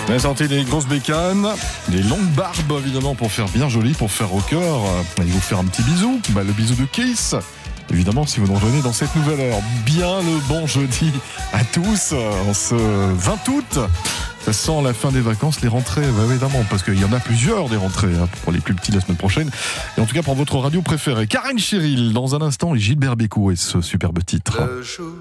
On a sorti des grosses bécanes, des longues barbes évidemment pour faire bien joli, pour faire rocker. Allez vous faire un petit bisou, le bisou de Kiss. Évidemment, si vous nous rejoignez dans cette nouvelle heure, bien le bon jeudi à tous, en ce 20 août. Ça sent la fin des vacances, les rentrées, évidemment, parce qu'il y en a plusieurs des rentrées pour les plus petits la semaine prochaine. Et en tout cas pour votre radio préférée, Karen Cheryl, dans un instant, et Gilbert Bécaud et ce superbe titre. Le jour